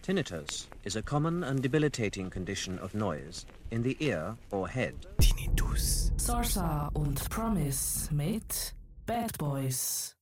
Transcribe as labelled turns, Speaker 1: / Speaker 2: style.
Speaker 1: Tinnitus is a common and debilitating condition of noise in the ear or head.
Speaker 2: Tinnitus.
Speaker 3: Sarsa und Promise mit Bad Boys.